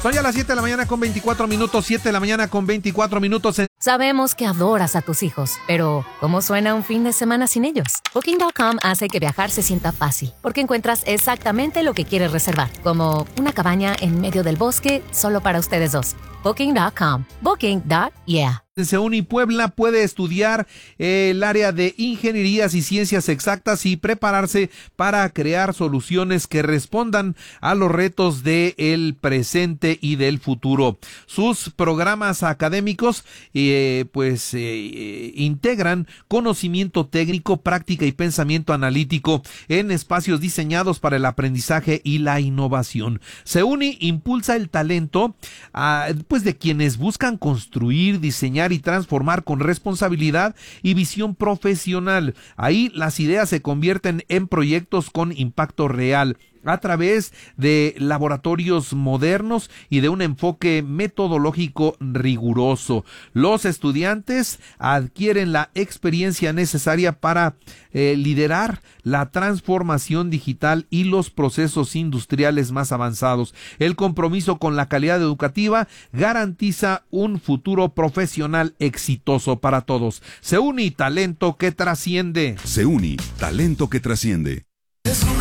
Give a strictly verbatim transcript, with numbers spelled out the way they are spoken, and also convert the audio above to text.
Son ya las siete de la mañana con veinticuatro minutos, siete de la mañana con veinticuatro minutos. En... Sabemos que adoras a tus hijos, pero ¿cómo suena un fin de semana sin ellos? Booking punto com hace que viajar se sienta fácil, porque encuentras exactamente lo que quieres reservar, como una cabaña en medio del bosque solo para ustedes dos. Booking punto com. Booking. Yeah. En CEUNY Puebla puede estudiar el área de ingenierías y ciencias exactas y prepararse para crear soluciones que respondan a los retos del presente y del futuro. Sus programas académicos eh, pues eh, integran conocimiento técnico, práctica y pensamiento analítico en espacios diseñados para el aprendizaje y la innovación. CEUNY impulsa el talento a, pues de quienes buscan construir, diseñar y transformar con responsabilidad y visión profesional. Ahí las ideas se convierten en proyectos con impacto real a través de laboratorios modernos y de un enfoque metodológico riguroso. Los estudiantes adquieren la experiencia necesaria para eh, liderar la transformación digital y los procesos industriales más avanzados. El compromiso con la calidad educativa garantiza un futuro profesional exitoso para todos. CEUNY, talento que trasciende. CEUNY, talento que trasciende. Es una